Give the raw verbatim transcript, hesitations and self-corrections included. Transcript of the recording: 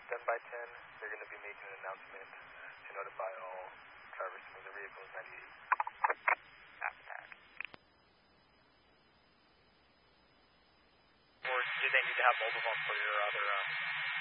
ten by ten, they're going to be making an announcement to notify all drivers to move their vehicles ninety-eight. Or do they need to have multiple for your other um,